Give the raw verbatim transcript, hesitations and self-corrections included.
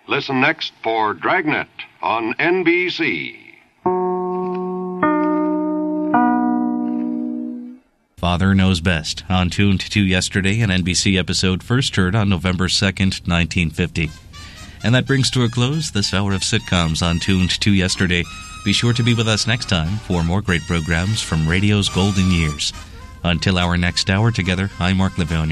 Listen next for Dragnet on N B C. Father Knows Best, on Tuned to Yesterday, an N B C episode first heard on November second, nineteen fifty. And that brings to a close this hour of sitcoms on Tuned to Yesterday. Be sure to be with us next time for more great programs from radio's golden years. Until our next hour together, I'm Mark Livonia.